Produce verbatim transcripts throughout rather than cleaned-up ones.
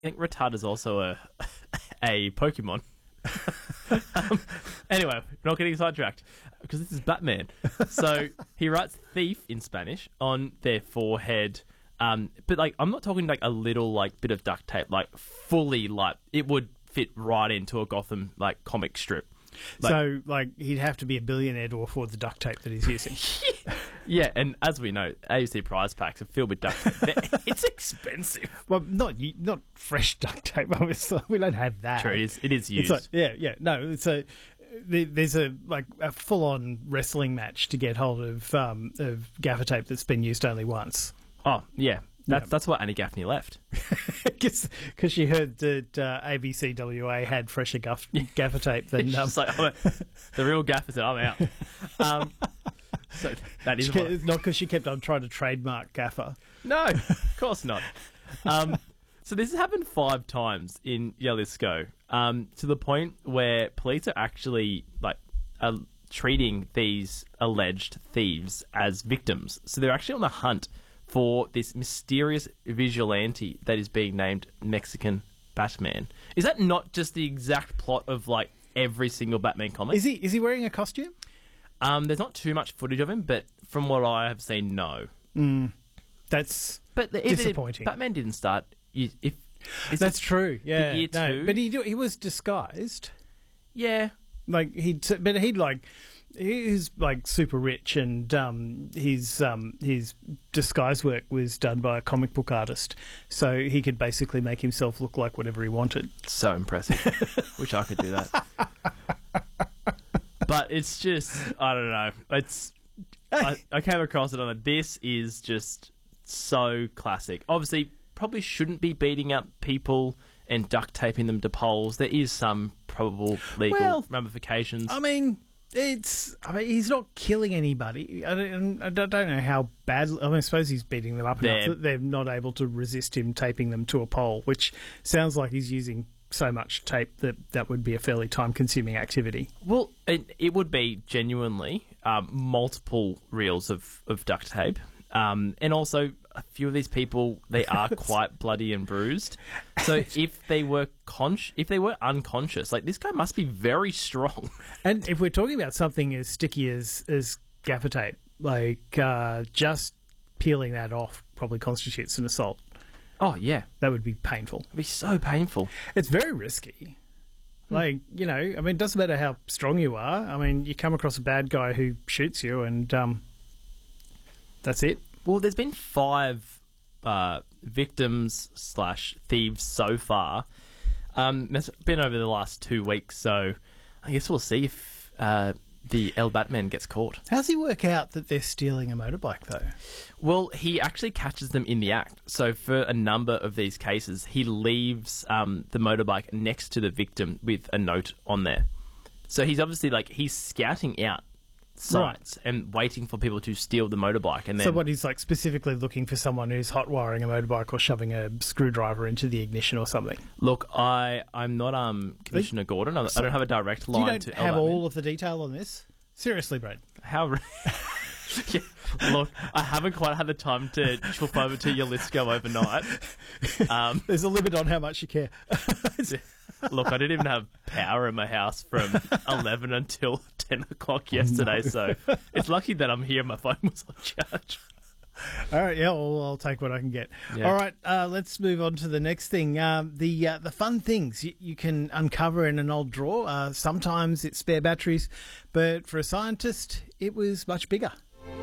think Rattata is also a a Pokemon. um, anyway, not getting sidetracked because this is Batman. So he writes thief in Spanish on their forehead. Um, but like, I'm not talking like a little like bit of duct tape, like fully like it would fit right into a Gotham like comic strip. Like, so, like, he'd have to be a billionaire to afford the duct tape that he's using. yeah, and as we know, A U C prize packs are filled with duct tape. It's expensive. Well, not not fresh duct tape, obviously. We don't have that. True, it is, it is used. It's like, yeah, yeah. No, it's a... There's a like a full-on wrestling match to get hold of um, of gaffer tape that's been used only once. Oh, yeah. That's Yeah. that's why Annie Gaffney left. Because she heard that uh, A B C W A had fresher guff- gaffer tape than... Um, She's like, oh, the real gaffer said, I'm out. Um, so that is she what, kept- not because she kept on trying to trademark gaffer. no, of course not. Um, so this has happened five times in Jalisco, um, to the point where police are actually like uh, treating these alleged thieves as victims. So they're actually on the hunt for this mysterious vigilante that is being named Mexican Batman. Is that not just the exact plot of like every single Batman comic? Is he is he wearing a costume? Um, there's not too much footage of him, but from what I have seen, no. That's But the, if it- disappointing. Batman didn't start. If, if is That's it- true. Yeah, year no, two? but he do- he was disguised. Yeah, Like he'd, but he'd like he's like super rich, and um, his um, his disguise work was done by a comic book artist, so he could basically make himself look like whatever he wanted. so impressive. Wish I could do that. But it's just, I don't know. It's I, I came across it on a. This is just so classic. Obviously, probably shouldn't be beating up people and duct taping them to poles. There is some probable legal Well, ramifications. I mean, it's I mean he's not killing anybody. I don't, I don't know how bad. I mean, I suppose he's beating them up enough They're- that they're not able to resist him taping them to a pole, which sounds like he's using so much tape that that would be a fairly time-consuming activity. Well, it, it would be genuinely um, multiple reels of, of duct tape. Um, and also, a few of these people, they are quite bloody and bruised. So if they were con- if they were unconscious, like, this guy must be very strong. And if we're talking about something as sticky as, as gaffer tape, like uh, just peeling that off probably constitutes an assault. Oh, yeah. That would be painful. It'd be so painful. It's very risky. Like, you know, I mean, it doesn't matter how strong you are. I mean, you come across a bad guy who shoots you and um, that's it. Well, there's been five uh, victims slash thieves so far. Um, it's been over the last two weeks, so I guess we'll see if uh, the El Batman gets caught. How's he work out that they're stealing a motorbike, though? Well, he actually catches them in the act. So for a number of these cases, he leaves um, the motorbike next to the victim with a note on there. So he's obviously like, he's scouting out sites and waiting for people to steal the motorbike. And then, So what, he's like specifically looking for someone who's hot wiring a motorbike or shoving a screwdriver into the ignition or something? look, I, I'm not um, Commissioner Gordon. I, I don't have a direct You line don't to El have Batman. all of the detail on this? Seriously, Brad. How... re- Yeah, look, I haven't quite had the time to chuff over to Jalisco overnight. Um, There's a limit on how much you care. look, I didn't even have power in my house from eleven until ten o'clock yesterday, so it's lucky that I'm here. My phone was on charge. All right, yeah, well, I'll take what I can get. Yeah. All right, uh, let's move on to the next thing. Um, the uh, the fun things you, you can uncover in an old drawer. Uh, sometimes it's spare batteries, but for a scientist, it was much bigger.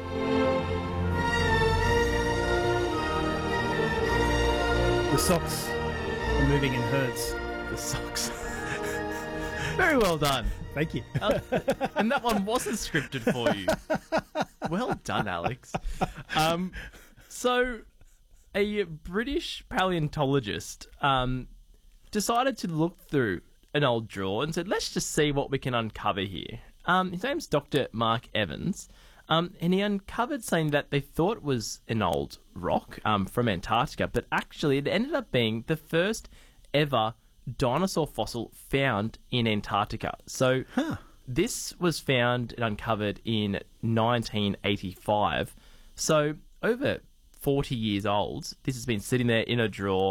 The socks are moving in herds. The socks. Very well done. Thank you. Uh, and that one wasn't scripted for you. Well done, Alex. Um, so, a British paleontologist um, decided to look through an old drawer and said, let's just see what we can uncover here. Um, his name's Doctor Mark Evans, um, and he uncovered something that they thought was an old rock um, from Antarctica, but actually it ended up being the first ever dinosaur fossil found in Antarctica. So this was found and uncovered in nineteen eighty-five. So over forty years old, this has been sitting there in a drawer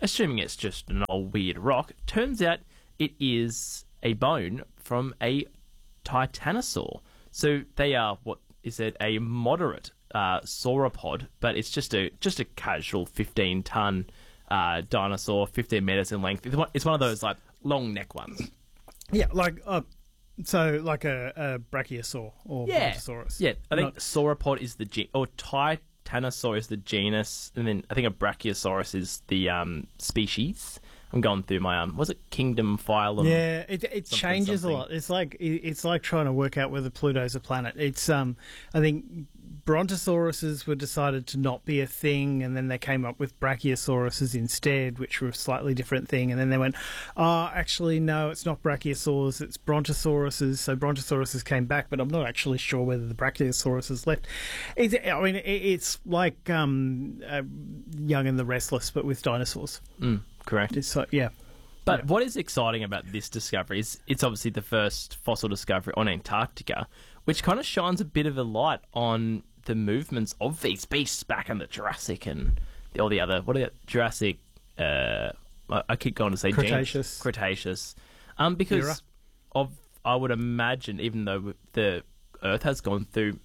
assuming it's just an old weird rock, turns out it is a bone from a titanosaur. So they are, what is it, a moderate uh, sauropod, but it's just a just a casual fifteen ton uh, dinosaur, fifteen meters in length. It's one, it's one of those like long neck ones. Yeah, like uh, so, like a, a brachiosaur or Yeah, brontosaurus. yeah. I think Not- sauropod is the ge- or titanosaur is the genus, and then I think a brachiosaurus is the um, species. I'm going through my um, was it kingdom phylum? Yeah, it it something, changes something. a lot. It's like it- it's like trying to work out whether Pluto's a planet. It's um, I think brontosauruses were decided to not be a thing, and then they came up with brachiosauruses instead, which were a slightly different thing. And then they went, oh, actually, no, it's not brachiosaurs, it's brontosauruses. So brontosauruses came back, but I'm not actually sure whether the brachiosauruses left. It's, I mean, it, it's like um, uh, Young and the Restless, but with dinosaurs. Mm, correct. It's like, yeah. But Yeah. what is exciting about this discovery is it's obviously the first fossil discovery on Antarctica, which kind of shines a bit of a light on the movements of these beasts back in the Jurassic and all the other, what are the Jurassic, uh, I, I keep going to say Cretaceous. Genus, Cretaceous. Um, because Era. of, I would imagine, even though the Earth has gone through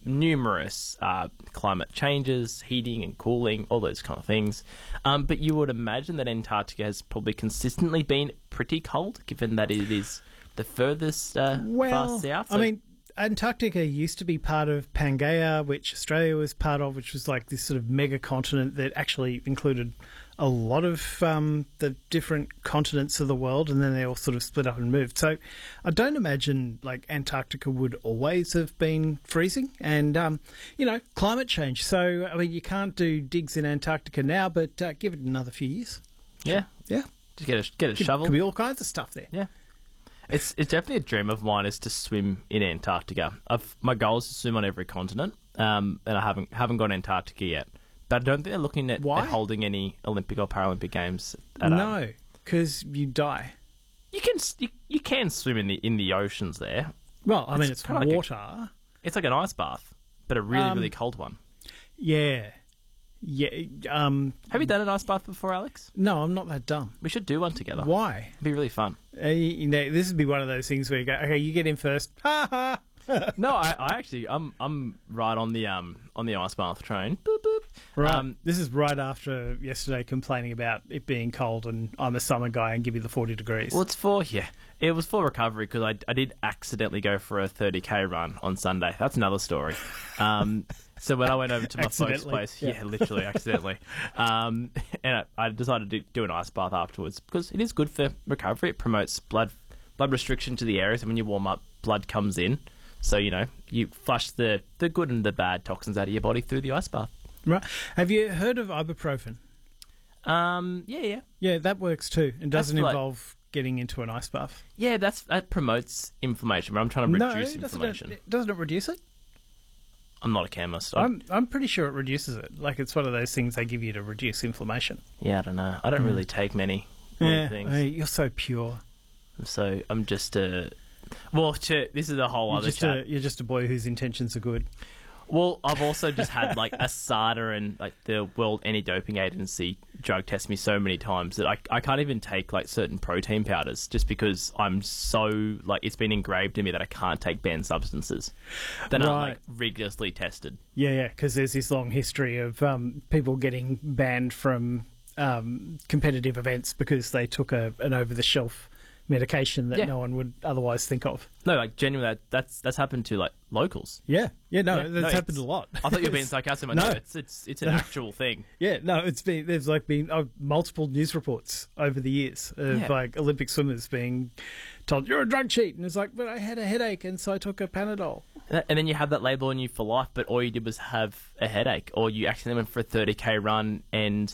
numerous uh, climate changes, heating and cooling, all those kind of things. Um, but you would imagine that Antarctica has probably consistently been pretty cold, given that it is the furthest uh, Well, far south. I So- mean, Antarctica used to be part of Pangaea, which Australia was part of, which was like this sort of mega continent that actually included a lot of um, the different continents of the world, and then they all sort of split up and moved. So I don't imagine like Antarctica would always have been freezing, and um, you know, climate change. So I mean, you can't do digs in Antarctica now, but uh, give it another few years. yeah, Yeah, just get a get a could, shovel. could be all kinds of stuff there. Yeah. It's it's definitely a dream of mine is to swim in Antarctica. I've, my goal is to swim on every continent, um, and I haven't haven't gone Antarctica yet. But I don't think they're looking at, Why? at holding any Olympic or Paralympic games. At, um, No, because you die. you can s- you, you can swim in the in the oceans there. Well, I mean, It's it's kinda like a- water. It's like an ice bath, but a really Um, really cold one. Yeah. Yeah. Um, Have you done an ice bath before, Alex? no, I'm not that dumb. We should do one together. Why? It'd be really fun. Uh, you know, this would be one of those things where you go, okay, you get in first. Ha ha. No, I, I actually I'm I'm right on the um on the ice bath train. Boop, boop. Right. Um, This is right after yesterday complaining about it being cold and I'm a summer guy and give me the forty degrees. Well, it's for yeah, it was for recovery because I, I did accidentally go for a thirty k run on Sunday. That's another story. Um, so when I went over to my folks' Accidentally, place, yeah. yeah, literally accidentally, um, and I, I decided to do an ice bath afterwards because it is good for recovery. It promotes blood blood restriction to the areas, and when you warm up, blood comes in. So you know you flush the the good and the bad toxins out of your body through the ice bath. Right. Have you heard of ibuprofen? Um, yeah, yeah. Yeah, that works too. It doesn't like- involve getting into an ice bath. Yeah, that's that promotes inflammation, but I'm trying to No, reduce doesn't inflammation. it, doesn't it reduce it? I'm not a chemist. I, I'm I'm pretty sure it reduces it. Like it's one of those things they give you to reduce inflammation. yeah, I don't know. I don't really take many, many Yeah, things. hey, you're so pure. So I'm just a. Well, ch- this is a whole You're other just chat. a you're just a boy whose intentions are good. Well, I've also just had like A S A D A and like the World Anti-Doping Agency drug test me so many times that I I can't even take like certain protein powders just because I'm so like it's been engraved in me that I can't take banned substances. Then I'm Right. like rigorously tested. Yeah, yeah, because there's this long history of um, people getting banned from um, competitive events because they took a an over the shelf medication that Yeah. no one would otherwise think of. No, like genuinely, that, that's that's happened to like locals. Yeah, yeah, no, Yeah, that's no, happened it's- a lot. I thought you were being sarcastic. but No. No, it's it's it's an actual thing. Yeah, no, it's been there's like been uh, multiple news reports over the years of Yeah. like Olympic swimmers being told you're a drug cheat, and it's like, but I had a headache and so I took a Panadol. And then you have that label on you for life, but all you did was have a headache, or you accidentally went for a thirty k run and.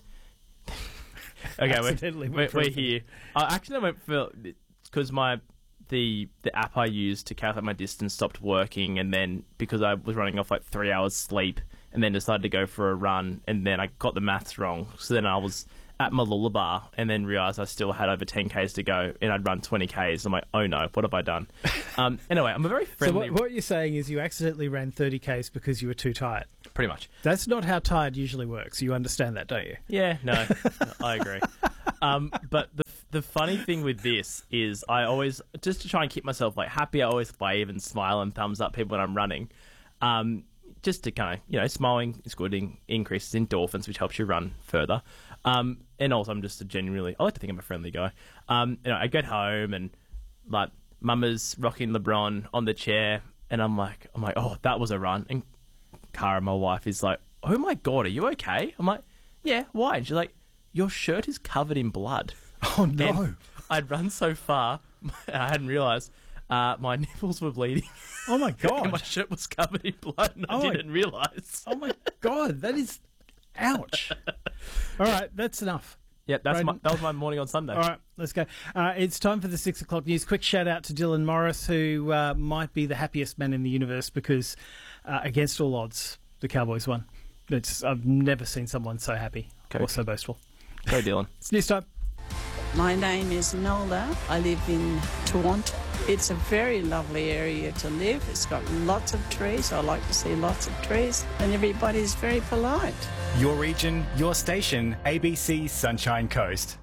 okay, Accidentally we're, went we're, for we're a- here. I actually went for because my the the app I used to calculate my distance stopped working, and then because I was running off like three hours sleep, and then decided to go for a run, and then I got the maths wrong. So then I was at Mooloolaba, and then realised I still had over ten k's to go, and I'd run twenty k's. I'm like, oh no, what have I done? um, anyway, I'm a very So friendly, what, what you're saying is you accidentally ran thirty k's because you were too tired. pretty much. That's not how tired usually works. You understand that, don't you? Yeah, no, I agree. Um, but the the funny thing with this is I always, just to try and keep myself like happy, I always wave and smile and thumbs up people when I'm running. Um, just to kind of, you know, smiling is good, in, increases endorphins, which helps you run further. Um, and also I'm just a genuinely, I like to think I'm a friendly guy. Um, you know, I get home and like Mama's rocking LeBron on the chair and I'm like, I'm like, oh, that was a run. And Cara, my wife, is like, oh my God, are you okay? I'm like, yeah, why? And she's like, your shirt is covered in blood. Oh, no. And I'd run so far, I hadn't realised uh, my nipples were bleeding. Oh, my God. And my shirt was covered in blood and I Oh, my- didn't realise. Oh, my God. That is... Ouch. All right, that's enough. Yeah, that's my, Braden. that was my morning on Sunday. All right, let's go. Uh, it's time for the six o'clock news. Quick shout out to Dylan Morris, who uh, might be the happiest man in the universe because, uh, against all odds, the Cowboys won. It's, I've never seen someone so happy Okay. or so boastful. Go, Dylan. It's news time. My name is Nola. I live in Toronto. It's a very lovely area to live. It's got lots of trees. I like to see lots of trees. And everybody's very polite. Your region, your station, A B C Sunshine Coast.